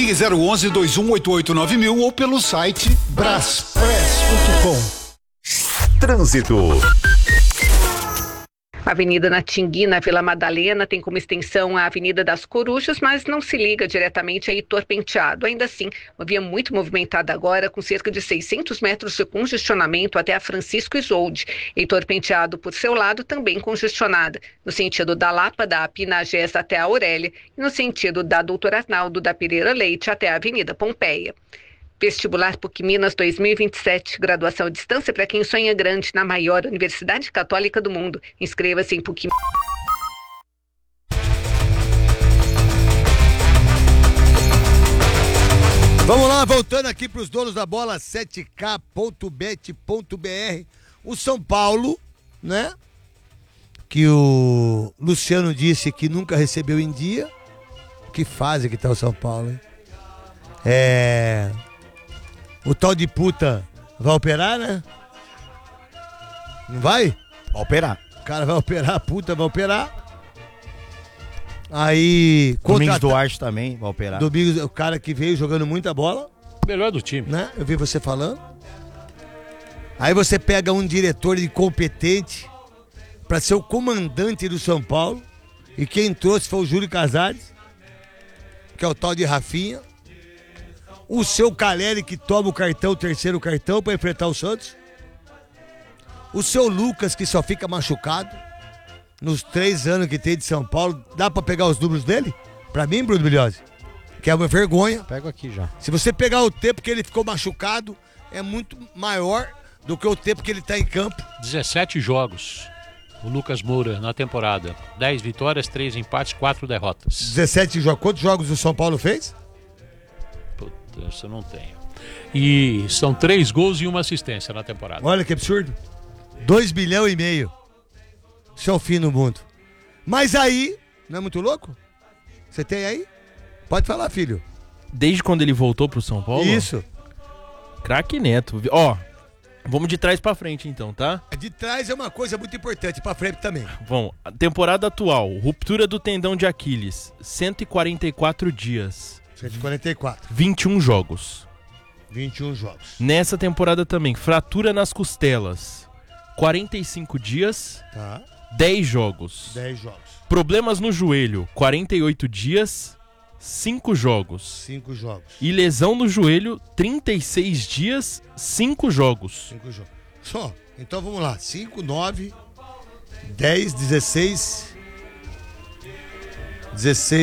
Ligue 011-2188-9000 ou pelo site braspress.com. Trânsito. A Avenida Natingui, na Vila Madalena, tem como extensão a Avenida das Corujas, mas não se liga diretamente a Heitor Penteado. Ainda assim, uma via muito movimentada agora, com cerca de 600 metros de congestionamento até a Francisco Isolde. Heitor Penteado, por seu lado, também congestionada, no sentido da Lapa, da Pinagés até a Aurélia, e no sentido da Doutor Arnaldo da Pereira Leite até a Avenida Pompeia. Vestibular PUC Minas 2027, graduação à distância para quem sonha grande na maior universidade católica do mundo. Inscreva-se em PUC. Vamos lá, voltando aqui para os donos da bola, 7k.bet.br. O São Paulo, né? Que o Luciano disse que nunca recebeu em dia. Que fase que tá o São Paulo, hein? O tal de puta vai operar, né? Não vai? Vai operar. O cara vai operar, a puta vai operar. Aí... Domingos Duarte também vai operar. Domingos, o cara que veio jogando muita bola. Melhor do time. Né? Eu vi você falando. Aí você pega um diretor incompetente pra ser o comandante do São Paulo. E quem trouxe foi o Júlio Casares, que é o tal de Rafinha. O seu Caleri, que toma o terceiro cartão pra enfrentar o Santos. O seu Lucas, que só fica machucado. Nos 3 anos que tem de São Paulo. Dá pra pegar os números dele? Pra mim, Bruno Bilhose, que é uma vergonha. Pego aqui já. Se você pegar o tempo que ele ficou machucado, é muito maior do que o tempo que ele tá em campo. 17 jogos. O Lucas Moura na temporada. 10 vitórias, 3 empates, 4 derrotas. 17 jogos. Quantos jogos o São Paulo fez? Essa eu não tenho. E são 3 gols e 1 assistência na temporada. Olha que absurdo. 2,5 bilhões. Isso é o fim do mundo. Mas aí, não é muito louco? Você tem aí? Pode falar, filho. Desde quando ele voltou pro São Paulo? Isso. Craque Neto. Ó, vamos de trás pra frente então, tá? De trás é uma coisa muito importante, pra frente também. Vamos. Temporada atual, ruptura do tendão de Aquiles, 144 dias. 144. 21 jogos. 21 jogos. Nessa temporada também, fratura nas costelas, 45 dias, Tá. 10 jogos. 10 jogos. Problemas no joelho, 48 dias, 5 jogos. 5 jogos. E lesão no joelho, 36 dias, 5 jogos. 5 jogos. Só. Então vamos lá. 5, 9, 10, 16.